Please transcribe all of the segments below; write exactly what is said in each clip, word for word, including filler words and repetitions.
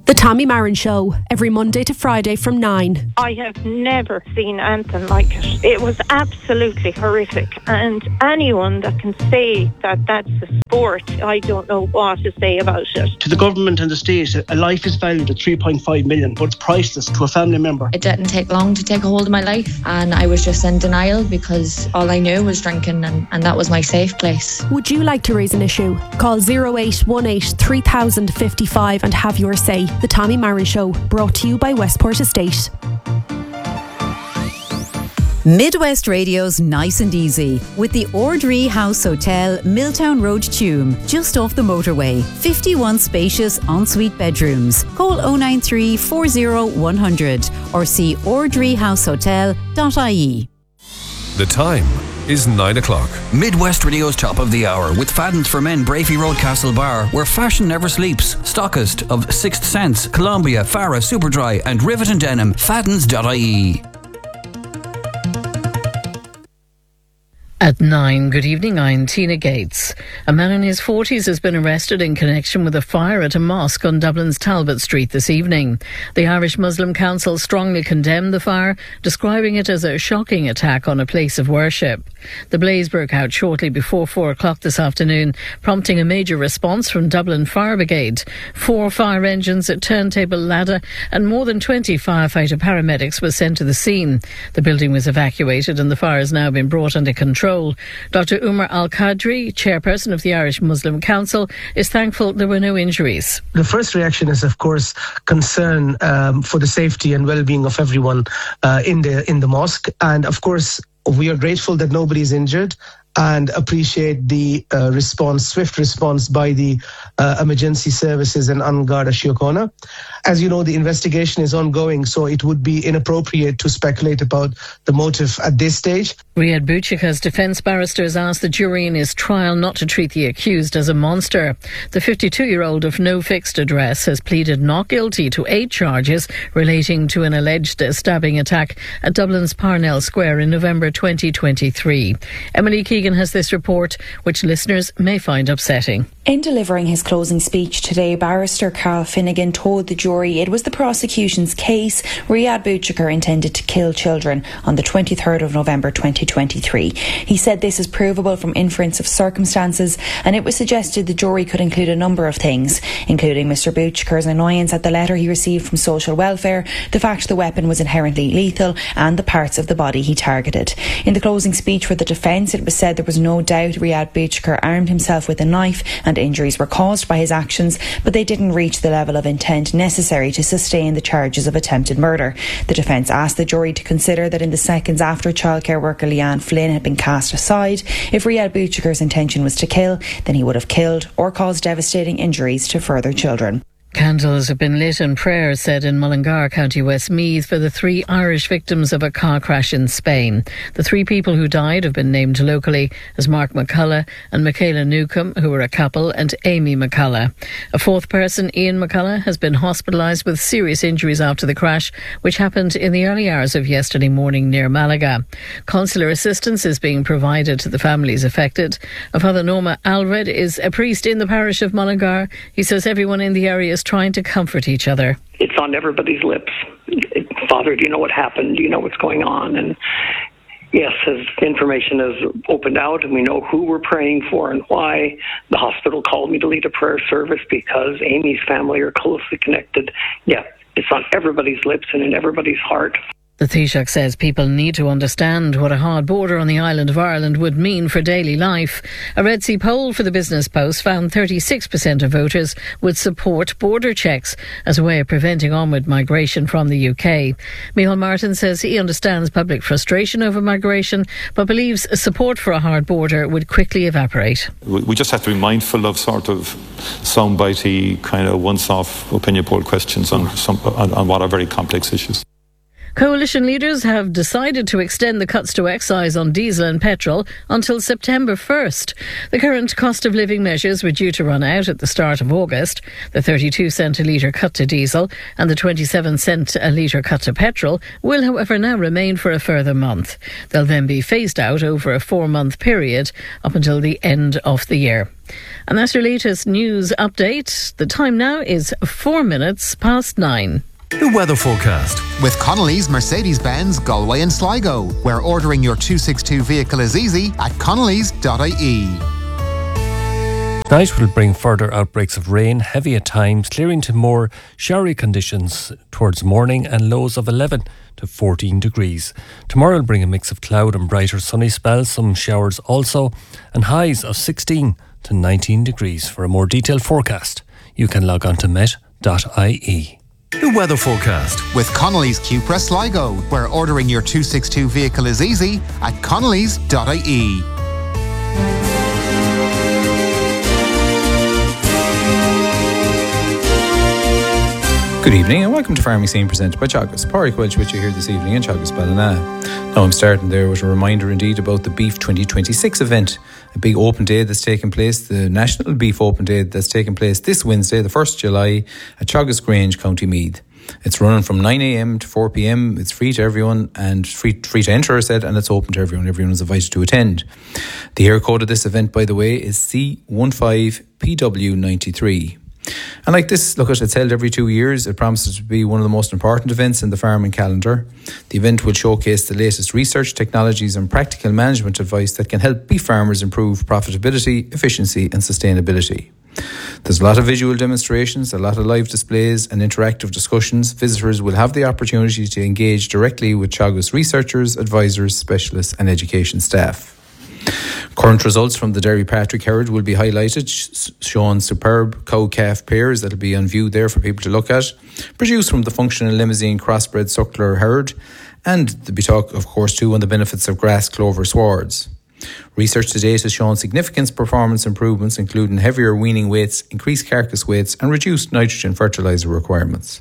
The Tommy Marin Show, every Monday to Friday from nine. I have never seen anything like it. It was absolutely horrific. And anyone that can say that that's a sport, I don't know what to say about it. To the government and the state, a life is valued at three point five million, but it's priceless to a family member. It didn't take long to take a hold of my life, and I was just in denial because all I knew was drinking, and, and that was my safe place. Would you like to raise an issue? Call zero eight one eight three thousand fifty-five and have your say. The Tommy Marin Show, brought to you by Westport Estate. Midwest Radio's Nice and Easy with the Ordree House Hotel, Milltown Road, Tuam, just off the motorway. fifty-one spacious ensuite bedrooms. Call oh nine three, four oh, one hundred or see ordree house hotel dot I E. The time is nine o'clock. Midwest Radio's Top of the Hour with Fadden's for Men, Brafey Road, Castlebar, where fashion never sleeps. Stockist of Sixth Sense, Columbia, Farah, Superdry and Rivet and Denim. Faddens dot I E. At nine, good evening, I'm Tina Gates. A man in his forties has been arrested in connection with a fire at a mosque on Dublin's Talbot Street this evening. The Irish Muslim Council strongly condemned the fire, describing it as a shocking attack on a place of worship. The blaze broke out shortly before four o'clock this afternoon, prompting a major response from Dublin Fire Brigade. Four fire engines, a turntable ladder and more than twenty firefighter paramedics were sent to the scene. The building was evacuated and the fire has now been brought under control. Doctor Umar Al-Qadri, chairperson of the Irish Muslim Council, is thankful there were no injuries. The first reaction is, of course, concern um, for the safety and well-being of everyone uh, in the in the mosque. And, of course, we are grateful that nobody is injured and appreciate the uh, response, swift response by the uh, emergency services and An Garda Síochána. As you know, the investigation is ongoing, so it would be inappropriate to speculate about the motive at this stage. Riyad Bouchika's defence barristers asked the jury in his trial not to treat the accused as a monster. The fifty-two-year-old of no fixed address has pleaded not guilty to eight charges relating to an alleged stabbing attack at Dublin's Parnell Square in November twenty twenty-three. Emily Keegan has this report, which listeners may find upsetting. In delivering his closing speech today, barrister Carl Finnegan told the jury it was the prosecution's case Riyad Bouchikar intended to kill children on the twenty-third of November twenty twenty-three. He said this is provable from inference of circumstances, and it was suggested the jury could include a number of things, including Mr Bouchikar's annoyance at the letter he received from social welfare, the fact the weapon was inherently lethal, and the parts of the body he targeted. In the closing speech for the defence, it was said there was no doubt Riyad Bouchikar armed himself with a knife and injuries were caused by his actions, but they didn't reach the level of intent necessary to sustain the charges of attempted murder. The defence asked the jury to consider that in the seconds after childcare worker Leanne Flynn had been cast aside, if Riyad Bouchikar's intention was to kill, then he would have killed or caused devastating injuries to further children. Candles have been lit and prayers said in Mullingar, County Westmeath, for the three Irish victims of a car crash in Spain. The three people who died have been named locally as Mark McCullough and Michaela Newcomb, who were a couple, and Amy McCullough. A fourth person, Ian McCullough, has been hospitalised with serious injuries after the crash, which happened in the early hours of yesterday morning near Malaga. Consular assistance is being provided to the families affected. Father Norma Alred is a priest in the parish of Mullingar. He says everyone in the area is trying to comfort each other. It's on everybody's lips. Father, do you know what happened? Do you know what's going on? And yes, as information has opened out and we know who we're praying for and why, the hospital called me to lead a prayer service because Amy's family are closely connected. Yeah, it's on everybody's lips and in everybody's heart. The Taoiseach says people need to understand what a hard border on the island of Ireland would mean for daily life. A Red C poll for the Business Post found thirty-six percent of voters would support border checks as a way of preventing onward migration from the U K. Micheál Martin says he understands public frustration over migration, but believes support for a hard border would quickly evaporate. We just have to be mindful of sort of soundbitey, kind of once-off opinion poll questions on, some, on, on what are very complex issues. Coalition leaders have decided to extend the cuts to excise on diesel and petrol until September first. The current cost of living measures were due to run out at the start of August. The thirty-two cent a litre cut to diesel and the twenty-seven cent a litre cut to petrol will, however, now remain for a further month. They'll then be phased out over a four-month period up until the end of the year. And that's your latest news update. The time now is four minutes past nine. The weather forecast. With Connolly's Mercedes-Benz Galway and Sligo, where ordering your two sixty-two vehicle is easy at connellys dot I E. Night will bring further outbreaks of rain, heavy at times, clearing to more showery conditions towards morning and lows of eleven to fourteen degrees. Tomorrow will bring a mix of cloud and brighter sunny spells, some showers also, and highs of sixteen to nineteen degrees. For a more detailed forecast, you can log on to met dot I E. The weather forecast. With Connolly's Cupra Sligo, where ordering your two sixty-two vehicle is easy at connellys dot I E. Good evening and welcome to Farming Scene presented by Teagasc. Pádraig Welch with you here this evening in Teagasc Ballina. Now I'm starting there with a reminder indeed about the Beef twenty twenty-six event, a big open day that's taking place, the National Beef Open Day that's taking place this Wednesday, the first of July at Teagasc Grange, County Meath. It's running from nine a.m. to four p.m. It's free to everyone and free free to enter, I said, and it's open to everyone. Everyone is invited to attend. The air code of this event, by the way, is C fifteen P W ninety-three. And like this, look, it's held every two years. It promises to be one of the most important events in the farming calendar. The event will showcase the latest research, technologies and practical management advice that can help beef farmers improve profitability, efficiency and sustainability. There's a lot of visual demonstrations, a lot of live displays and interactive discussions. Visitors will have the opportunity to engage directly with Teagasc researchers, advisors, specialists and education staff. Current results from the Derry Patrick herd will be highlighted, sh- showing superb cow-calf pairs that will be on view there for people to look at, produced from the functional Limousin crossbred suckler herd, and there'll be talk, of course, too, on the benefits of grass clover swards. Research to date has shown significant performance improvements, including heavier weaning weights, increased carcass weights, and reduced nitrogen fertiliser requirements.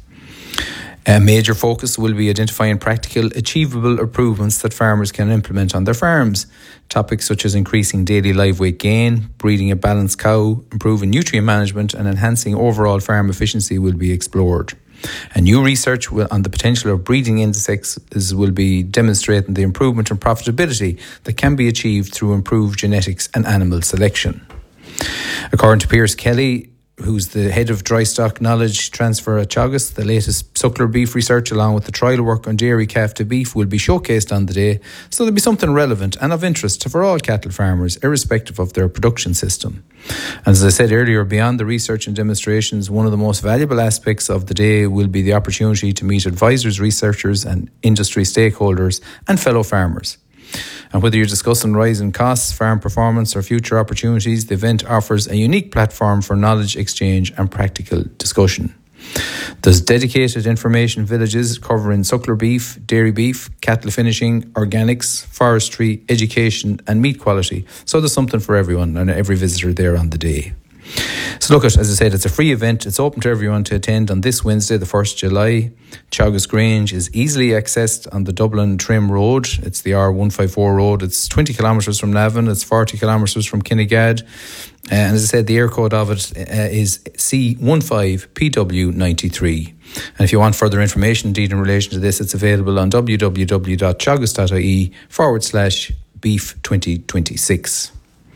A major focus will be identifying practical, achievable improvements that farmers can implement on their farms. Topics such as increasing daily live weight gain, breeding a balanced cow, improving nutrient management and enhancing overall farm efficiency will be explored. And new research will, on the potential of breeding insects is, will be demonstrating the improvement in profitability that can be achieved through improved genetics and animal selection. According to Pierce Kelly, who's the head of dry stock knowledge transfer at Teagasc, the latest suckler beef research along with the trial work on dairy calf to beef will be showcased on the day, so there'll be something relevant and of interest for all cattle farmers irrespective of their production system. And as I said earlier, beyond the research and demonstrations, one of the most valuable aspects of the day will be the opportunity to meet advisors, researchers and industry stakeholders and fellow farmers. And whether you're discussing rising costs, farm performance or future opportunities, the event offers a unique platform for knowledge exchange and practical discussion. There's dedicated information villages covering suckler beef, dairy beef, cattle finishing, organics, forestry, education and meat quality. So there's something for everyone and every visitor there on the day. So look, at, as I said, it's a free event. It's open to everyone to attend on this Wednesday, the first of July. Teagasc Grange is easily accessed on the Dublin Trim Road. It's the R one fifty-four road. It's twenty kilometres from Navan. It's forty kilometres from Kinnegad. Uh, and as I said, the air code of it uh, is C fifteen P W ninety-three. And if you want further information indeed in relation to this, it's available on w w w dot teagasc dot I E forward slash beef twenty twenty-six.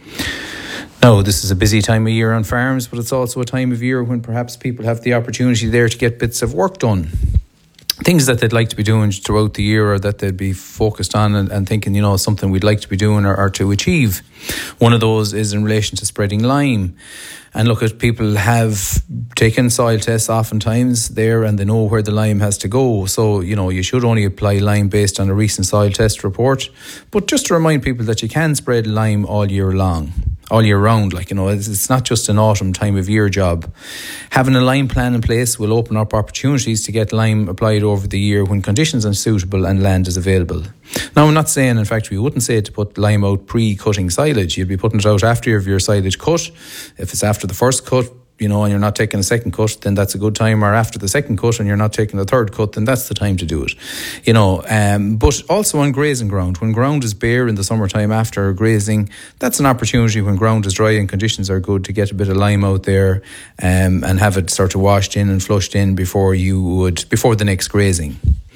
Now, this is a busy time of year on farms, but it's also a time of year when perhaps people have the opportunity there to get bits of work done. Things that they'd like to be doing throughout the year or that they'd be focused on and, and thinking, you know, something we'd like to be doing or, or to achieve. One of those is in relation to spreading lime. And look, at people have taken soil tests oftentimes there and they know where the lime has to go. So, you know, you should only apply lime based on a recent soil test report. But just to remind people that you can spread lime all year long. all year round. Like, you know, it's, it's not just an autumn time of year job. Having a lime plan in place will open up opportunities to get lime applied over the year when conditions are suitable and land is available. Now, I'm not saying, in fact, we wouldn't say to put lime out pre-cutting silage. You'd be putting it out after you have your silage cut. If it's after the first cut, you know, and you're not taking a second cut, then that's a good time. Or after the second cut and you're not taking the third cut, then that's the time to do it. You know, um, but also on grazing ground. When ground is bare in the summertime after grazing, that's an opportunity when ground is dry and conditions are good to get a bit of lime out there um, and have it sort of washed in and flushed in before you would, before the next grazing.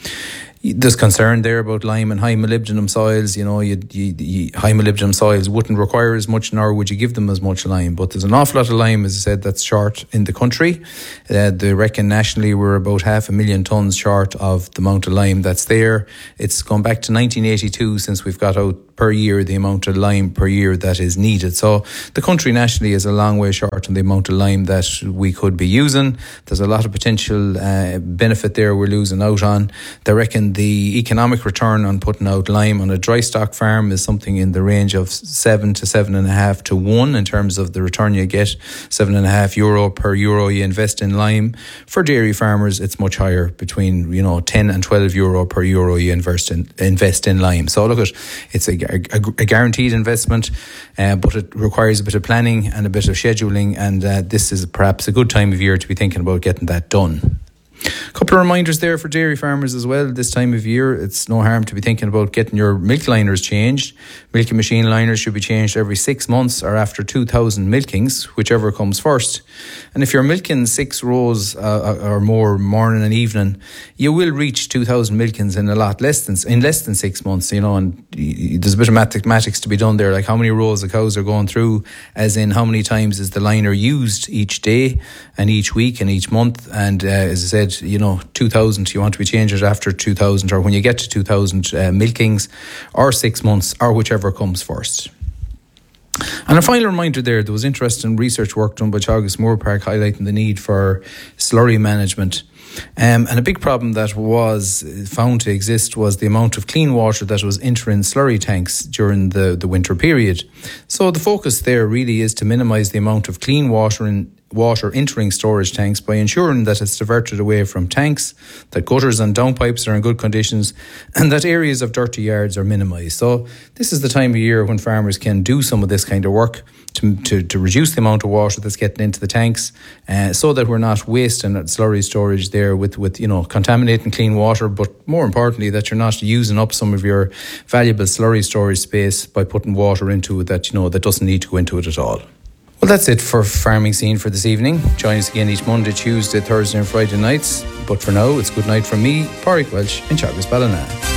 There's concern there about lime and high molybdenum soils. You know, you, you, you, high molybdenum soils wouldn't require as much, nor would you give them as much lime. But there's an awful lot of lime, as I said, that's short in the country. Uh, they reckon nationally we're about half a million tonnes short of the amount of lime that's there. It's gone back to nineteen eighty-two since we've got out per year the amount of lime per year that is needed. So the country nationally is a long way short on the amount of lime that we could be using. There's a lot of potential uh, benefit there we're losing out on. They reckon the economic return on putting out lime on a dry stock farm is something in the range of seven to seven and a half to one in terms of the return you get. Seven and a half euro per euro you invest in lime. For dairy farmers, it's much higher, between, you know, ten and twelve euro per euro you invest in invest in lime. So look, at it's a, a, a guaranteed investment, uh, but it requires a bit of planning and a bit of scheduling, and uh, this is perhaps a good time of year to be thinking about getting that done. A couple of reminders there for dairy farmers as well. This time of year, it's no harm to be thinking about getting your milk liners changed. Milking machine liners should be changed every six months or after two thousand milkings, whichever comes first. And if you're milking six rows uh, or more morning and evening, you will reach two thousand milkings in a lot less than in less than six months. You know, and there's a bit of mathematics to be done there, like how many rows the cows are going through, as in how many times is the liner used each day and each week and each month. And uh, as I said, you know, two thousand, you want to be changed it after two thousand, or when you get to two thousand uh, milkings, or six months, or whichever comes first. And a final reminder there, there was interesting research work done by Teagasc Moor Park highlighting the need for slurry management. Um, and a big problem that was found to exist was the amount of clean water that was entering slurry tanks during the, the winter period. So the focus there really is to minimise the amount of clean water in water entering storage tanks by ensuring that it's diverted away from tanks, that gutters and downpipes are in good conditions, and that areas of dirty yards are minimised. So this is the time of year when farmers can do some of this kind of work to to, to reduce the amount of water that's getting into the tanks, uh, so that we're not wasting slurry storage there with, with, you know, contaminating clean water, but more importantly, that you're not using up some of your valuable slurry storage space by putting water into it that, you know, that doesn't need to go into it at all. Well, that's it for Farming Scene for this evening. Join us again each Monday, Tuesday, Thursday and Friday nights. But for now, it's good night from me, Pádraig Walsh in Teagasc Ballina.